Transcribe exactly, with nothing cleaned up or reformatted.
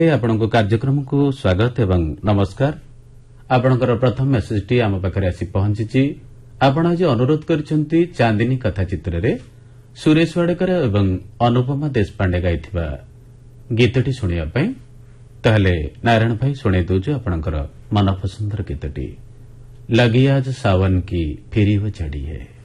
ଆପଣଙ୍କ କାର୍ଯ୍ୟକ୍ରମକୁ ସ୍ୱାଗତ ଏବଂ ନମସ୍କାର। ଆପଣଙ୍କର ପ୍ରଥମ ମେସେଜଟି ଆମ ପାଖରେ ଆସି ପହଞ୍ଚିଛି। ଆପଣ ଆଜି ଅନୁରୋଧ କରିଛନ୍ତି ଚାନ୍ଦିନୀ କଥା ଚିତ୍ରରେ ସୁରେଶ ୱାଡେକର ଏବଂ ଅନୁପମା ଦେଶପାଣ୍ଡେ ଗାଇଥିବା ଗୀତଟି ଶୁଣିବା ପାଇଁ। ତାହେଲେ ନାରାୟଣ ଭାଇ ଶୁଣାଇ ଦେଉଛୁ ଆପଣଙ୍କର ମନପସନ୍ଦର ଗୀତଟି ଲଗି ଆଜ ସାवन କି ଫିରି ହୋ ଚଢି ହେ।